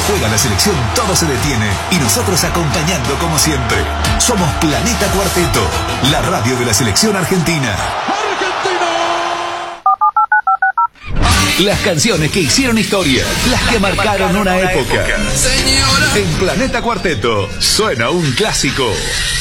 juega la selección, todo se detiene y nosotros acompañando como siempre. Somos Planeta Cuarteto, la radio de la selección argentina. Las canciones que hicieron historia, las que marcaron una época. En Planeta Cuarteto suena un clásico.